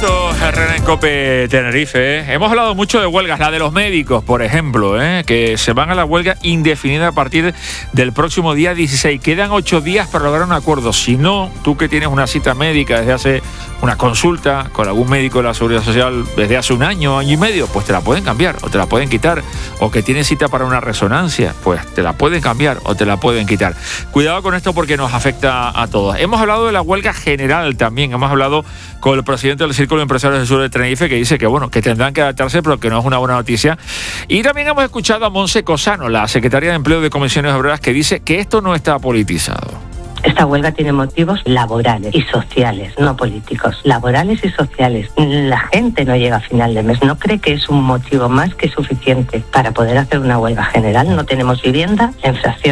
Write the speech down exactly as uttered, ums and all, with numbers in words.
esto, Herrera en COPE Tenerife. ¿eh? Hemos hablado mucho de huelgas, la de los médicos, por ejemplo, ¿eh? que se van a la huelga indefinida a partir del próximo día dieciséis. Quedan ocho días para lograr un acuerdo. Si no, tú que tienes una cita médica desde hace una consulta con algún médico de la Seguridad Social desde hace un año, año y medio, pues te la pueden cambiar o te la pueden quitar. O que tienes cita para una resonancia, pues te la pueden cambiar o te la pueden quitar. Cuidado con esto porque nos afecta a todos. Hemos hablado de la huelga general también. Hemos hablado con el presidente del Círculo de Empresarios del Sur de Tenerife, que dice que bueno, que tendrán que adaptarse, pero que no es una buena noticia. Y también hemos escuchado a Montse Cosano, la secretaria de Empleo de Comisiones Obreras, que dice que esto no está politizado. Esta huelga tiene motivos laborales y sociales, no políticos, laborales y sociales. La gente no llega a final de mes, no cree que es un motivo más que suficiente para poder hacer una huelga general. No tenemos vivienda, la inflación